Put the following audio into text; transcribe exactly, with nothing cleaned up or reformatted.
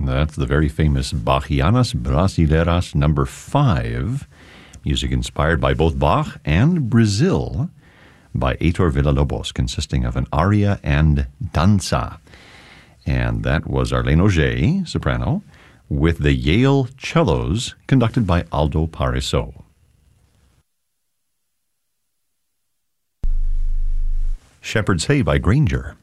That's the very famous Bachianas Brasileiras number five, music inspired by both Bach and Brazil, by Heitor Villa-Lobos, consisting of an aria and danza. And that was Arlene Auger, soprano, with the Yale cellos, conducted by Aldo Parisot. Shepherd's Hay by Granger.